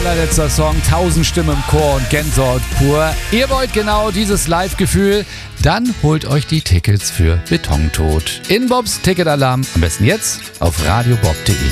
allerletzter Song, 1000 Stimmen im Chor und Gänsehaut pur. Ihr wollt genau dieses Live-Gefühl? Dann holt euch die Tickets für Betontod. In Bobs Ticketalarm, am besten jetzt auf radiobob.de.